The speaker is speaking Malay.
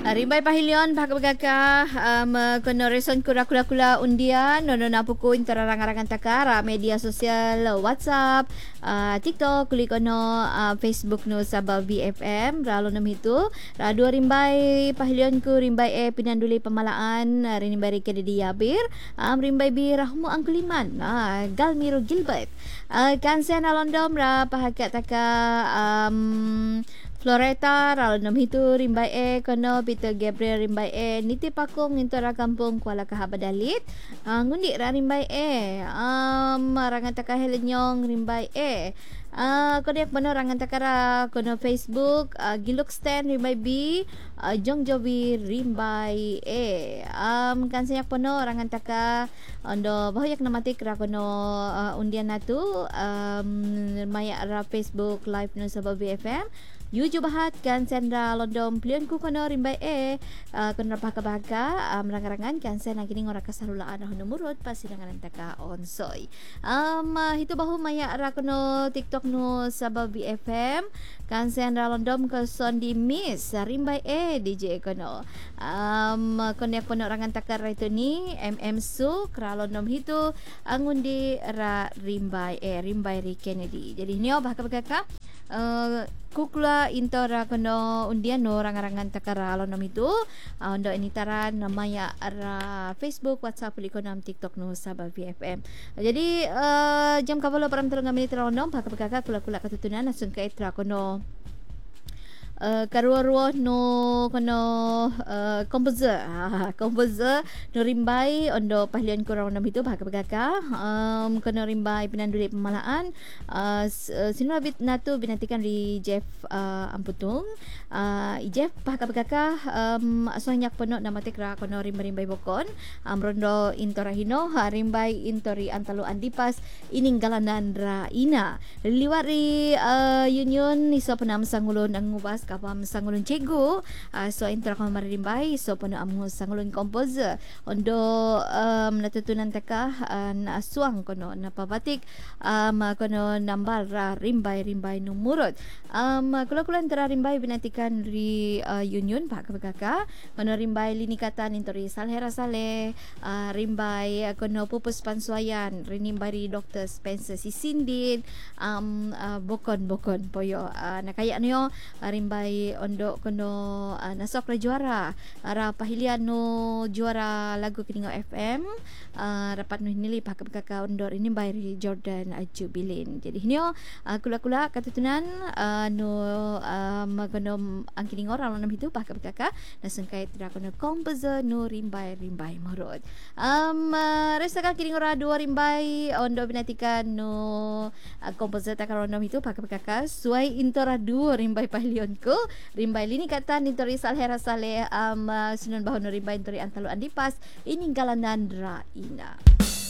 Rimbai pahilion bagaka kono reson kula undian nono napuku intara rangarangan takara media sosial WhatsApp, TikTok kuli kono Facebook no Sabah BFM ralo nam itu dua rimbai pahilion ku rimbai pinanduli pemalaan rimbai rike di Yabir rimbai bi rahmu angkuliman Galmiro Gilbert kansen alondom ra pahakat taka Floreta ralonam hitu rimbai kono Peter Gabriel rimbai niti pakung intora kampung Kuala Kahabadalit ngundi ra rimbai rangan taka helenyong rimbai kono yak bono rangan takara kono Facebook Giluk Stan rimbai B Jongjobi rimbai kan sayak pono rangan taka ondo bahoyak namatik ra kono undian natu maya ra Facebook live no Sabah BFM Yuju bahat kan sendra londom plion ku kono rimbai kono baka merangarangan kan sen kini ngora kasarulaan hono murut pasidangan taka onsoy hitu bahu maya ra kono TikTok no Sabah BFM kan sendra londom ke sondi miss rimbai DJ kono kono yak pono rangan taka ra itu ni Su kralondom hitu angundi ra rimbai ri Kennedy jadi ni baka kukla intora kono undian no rangarangan takara alon itu ondo initaran namanya ara Facebook WhatsApp likonam TikTok no Sabah BFM jadi jam kabalo param telung menit ronom baka kula katutunan nasun ka itra kono karuo no kono komposer no rimbai ondo pahlian kurang nam itu baka kono rimbai pinanduli pemalaan sinabit natu binatikan di Jeff Amputung Jeff baka sohnya pono namatik ra kono rimbai bokon rondo intorahino rimbai intori antalu andipas ininggalanan ra ina liwari union iso penam sangulon ang ngubas kapam sangulun cegu so intra ko maririmbai so pano amu sangulun komposer ondo natutunan taka na aswang kono napabatik kono nambal ra rimbai numurot kula antara rimbai binatikan ri union baka kono rimbai linikatan intori salhera sale rimbai kono pupus pansuayan rimbai ri Dr. Spencer Sisindin bokon poyo nakaya niyo rimbai ondo kono nasok ra juara ara pahilian no juara lagu Kiningaw FM rapat no hinili baka ondo ini by Jordan Jubilin jadi hinyo kula katutunan no magono ang Kiningaw ra nam hitu baka nasungkay tra kono komposer no rimbai morot resta ka Kiningaw ra dua rimbai ondo binatikan no komposer takaronom hitu baka suai intora dua rimbai pahilion ko rimbai lini kata nitori salhera sale sunan bahono rimbai nitori antalo andipas ininggalan ra ina